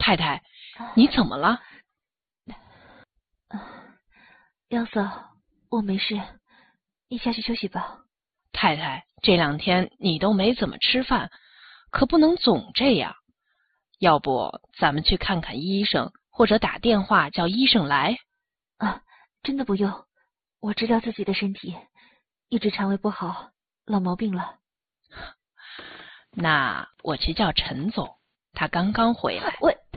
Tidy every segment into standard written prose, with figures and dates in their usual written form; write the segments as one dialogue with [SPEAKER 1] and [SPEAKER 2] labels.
[SPEAKER 1] 太太，你怎么了？
[SPEAKER 2] 杨嫂，我没事，你下去休息吧。
[SPEAKER 1] 太太，这2天你都没怎么吃饭，可不能总这样。要不咱们去看看医生，或者打电话叫医生来。
[SPEAKER 2] 真的不用，我知道自己的身体一直肠胃不好，老毛病了。
[SPEAKER 1] 那我去叫陈总，他刚刚回来。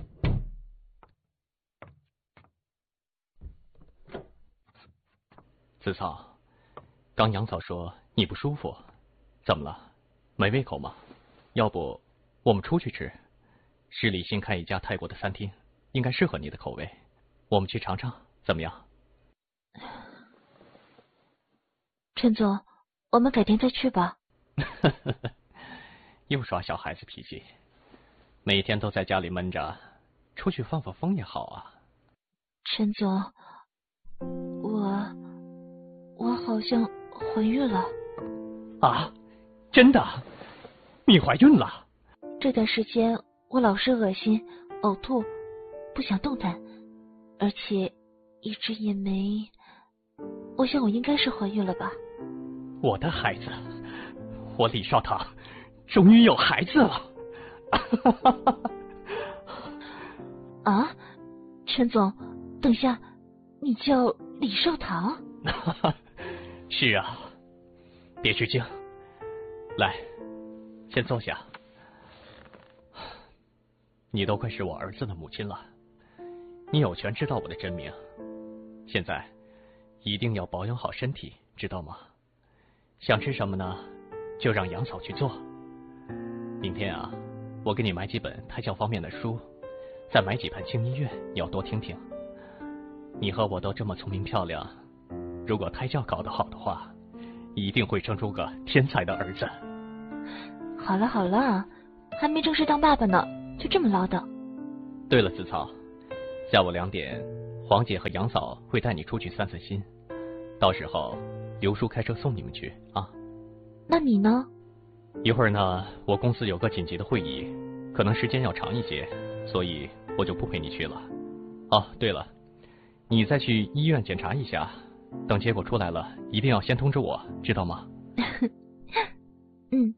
[SPEAKER 3] 子草，刚杨嫂说你不舒服，怎么了？没胃口吗？要不我们出去吃？市里新开一家泰国的餐厅，应该适合你的口味，我们去尝尝，怎么样？
[SPEAKER 2] 陈总，我们改天再去吧。
[SPEAKER 3] 又耍小孩子脾气，每天都在家里闷着，出去放放风也好啊。
[SPEAKER 2] 陈总，我好像怀孕了。
[SPEAKER 3] 啊？真的？你怀孕了？
[SPEAKER 2] 这段时间我老是恶心、呕吐，不想动弹，而且一直也没……我想我应该是怀孕了吧。
[SPEAKER 3] 我的孩子，我李少棠终于有孩子了。
[SPEAKER 2] 啊，陈总，等一下，你叫李少棠？
[SPEAKER 3] 是啊，别吃惊，来，先坐下。你都快是我儿子的母亲了，你有权知道我的真名。现在一定要保养好身体，知道吗？想吃什么呢，就让杨嫂去做。明天啊，我给你买几本胎教方面的书，再买几盘轻音乐，你要多听听。你和我都这么聪明漂亮，如果胎教搞得好的话，一定会生出个天才的儿子。
[SPEAKER 2] 好了好了，还没正式当爸爸呢，就这么唠叨。
[SPEAKER 3] 对了，子草，下午2点，黄姐和杨嫂会带你出去散散心，到时候刘叔开车送你们去啊。
[SPEAKER 2] 那你呢？
[SPEAKER 3] 一会儿呢，我公司有个紧急的会议，可能时间要长一些，所以我就不陪你去了。哦，对了，你再去医院检查一下，等结果出来了，一定要先通知我，知道吗？
[SPEAKER 2] 嗯。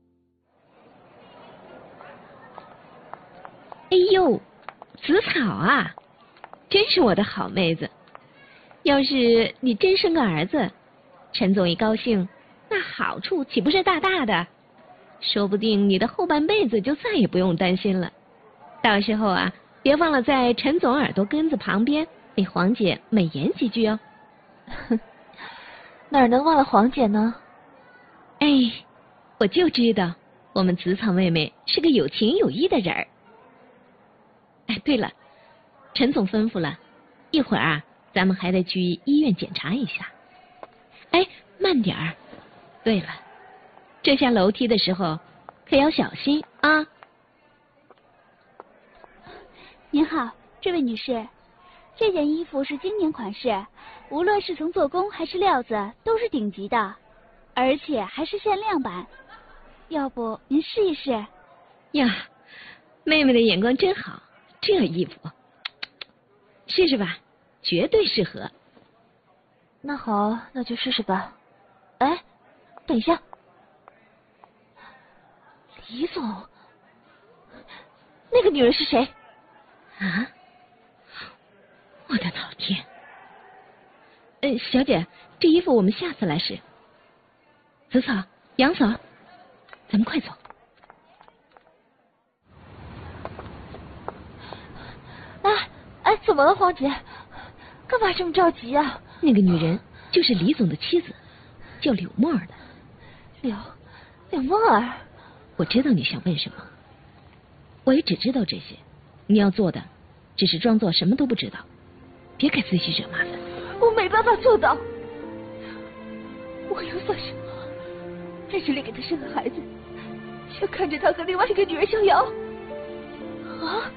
[SPEAKER 4] 哎呦，子草啊，真是我的好妹子！要是你真生个儿子，陈总一高兴，那好处岂不是大大的？说不定你的后半辈子就再也不用担心了。到时候啊，别忘了在陈总耳朵根子旁边给黄姐美言几句哦。
[SPEAKER 2] 哪能忘了黄姐呢？
[SPEAKER 4] 哎，我就知道我们子草妹妹是个有情有义的人儿。哎，对了，陈总吩咐了，一会儿啊，咱们还得去医院检查一下。哎，慢点儿。对了，这下楼梯的时候可要小心啊。
[SPEAKER 5] 您好，这位女士，这件衣服是今年款式，无论是从做工还是料子都是顶级的，而且还是限量版，要不您试一试？
[SPEAKER 4] 呀，妹妹的眼光真好，这衣服试试吧，绝对适合。
[SPEAKER 2] 那好，那就试试吧。哎，等一下，李总，那个女人是谁？
[SPEAKER 4] 啊！我的老天！小姐，这衣服我们下次来试。子草、杨嫂，咱们快走。
[SPEAKER 2] 哎，怎么了，黄姐？干嘛这么着急啊？
[SPEAKER 4] 那个女人就是李总的妻子，叫柳沫儿的。
[SPEAKER 2] 柳沫儿？
[SPEAKER 4] 我知道你想问什么，我也只知道这些。你要做的只是装作什么都不知道，别给自己惹麻烦。
[SPEAKER 2] 我没办法做到，我又算什么？在这里给他生个孩子，却看着他和另外一个女人逍遥。啊！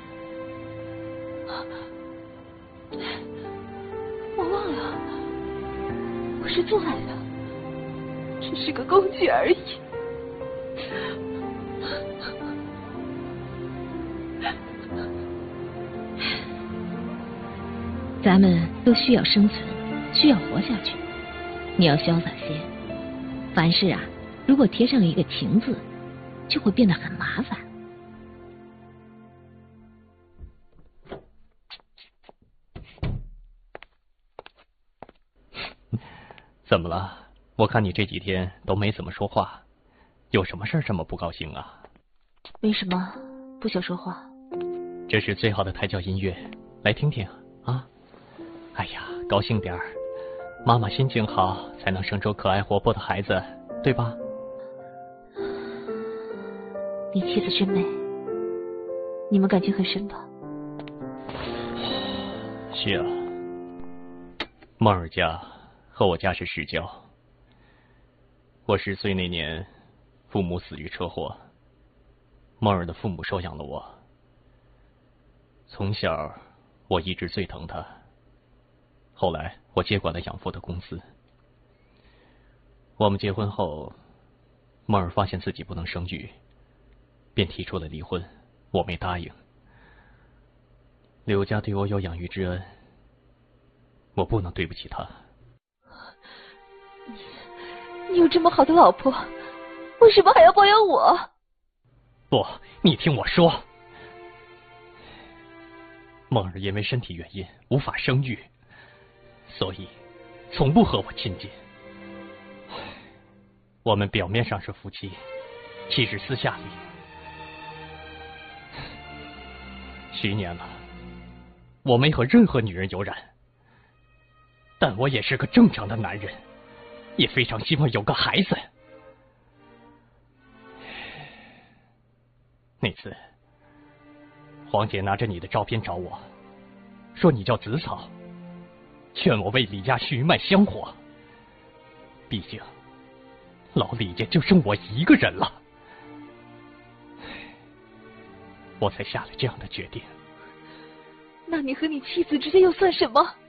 [SPEAKER 2] 我忘了，我是做爱的，只是个工具而已。
[SPEAKER 4] 咱们都需要生存，需要活下去。你要潇洒些。凡事啊，如果贴上一个情字，就会变得很麻烦。
[SPEAKER 3] 怎么了？我看你这几天都没怎么说话，有什么事这么不高兴啊？
[SPEAKER 2] 没什么，不想说话。
[SPEAKER 3] 这是最好的胎教音乐，来听听啊！哎呀，高兴点儿，妈妈心情好，才能生出可爱活泼的孩子，对吧？
[SPEAKER 2] 你妻子真美，你们感情很深吧？
[SPEAKER 3] 是啊，梦儿家和我家是世交。我10岁那年，父母死于车祸，梦儿的父母收养了我。从小，我一直最疼她。后来，我接管了养父的公司。我们结婚后，梦儿发现自己不能生育，便提出了离婚，我没答应。刘家对我有养育之恩，我不能对不起他。
[SPEAKER 2] 你有这么好的老婆，为什么还要包养我？
[SPEAKER 3] 不，你听我说。梦儿因为身体原因无法生育，所以从不和我亲近。我们表面上是夫妻，其实私下里。10年了，我没和任何女人有染，但我也是个正常的男人，也非常希望有个孩子。那次，黄姐拿着你的照片找我，说你叫子草，劝我为李家续脉香火。毕竟，老李家就剩我一个人了，我才下了这样的决定。
[SPEAKER 2] 那你和你妻子之间又算什么？